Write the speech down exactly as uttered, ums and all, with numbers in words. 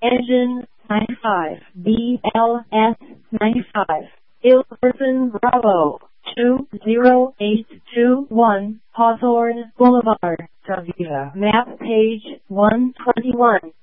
Engine ninety-five, B L S ninety-five, Ilverson Bravo, two zero eight two one, Hawthorne Boulevard, Tavita. Map page one twenty-one.